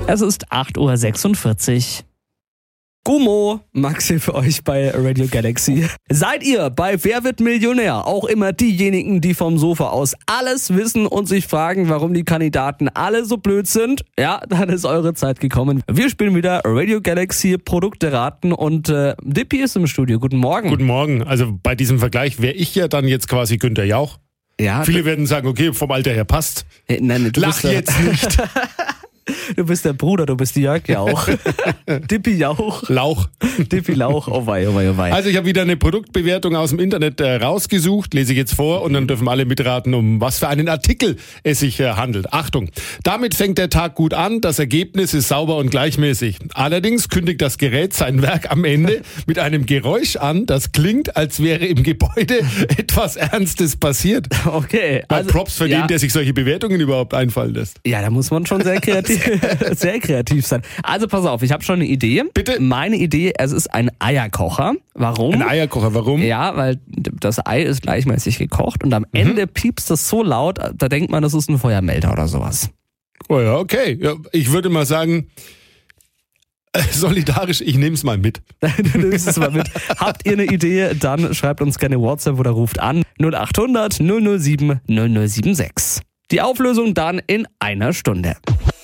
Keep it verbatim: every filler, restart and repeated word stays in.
Es ist acht Uhr sechsundvierzig. Gummo, Maxi für euch bei Radio Galaxy. Seid ihr bei Wer wird Millionär auch immer diejenigen, die vom Sofa aus alles wissen und sich fragen, warum die Kandidaten alle so blöd sind? Ja, dann ist eure Zeit gekommen. Wir spielen wieder Radio Galaxy Produkte raten und äh, Dippy ist im Studio. Guten Morgen. Guten Morgen. Also bei diesem Vergleich wäre ich ja dann jetzt quasi Günther Jauch. Ja, Viele werden sagen, okay, vom Alter her passt. Äh, nein, du Lach bist jetzt nicht. Du bist der Bruder, du bist Jörg Jauch. Dippy Jauch. Lauch. Dippy Lauch, oh wei, oh wei, oh wei. Also ich habe wieder eine Produktbewertung aus dem Internet äh, rausgesucht, lese ich jetzt vor und dann dürfen alle mitraten, um was für einen Artikel es sich äh, handelt. Achtung, damit fängt der Tag gut an, das Ergebnis ist sauber und gleichmäßig. Allerdings kündigt das Gerät sein Werk am Ende mit einem Geräusch an, das klingt, als wäre im Gebäude etwas Ernstes passiert. Okay. Mal also, Props für ja. den, der sich solche Bewertungen überhaupt einfallen lässt. Ja, da muss man schon sehr kreativ, sehr kreativ sein. Also pass auf, ich habe schon eine Idee. Bitte? Meine Idee, es ist ein Eierkocher. Warum? Ein Eierkocher, warum? Ja, weil das Ei ist gleichmäßig gekocht und am mhm. Ende piepst das so laut, da denkt man, das ist ein Feuermelder oder sowas. Oh ja, okay. Ja, ich würde mal sagen, solidarisch, ich nehme es mal mit. Du nimmst es mal mit. Habt ihr eine Idee, dann schreibt uns gerne WhatsApp oder ruft an null acht hundert null null sieben null null sieben sechs. Die Auflösung dann in einer Stunde.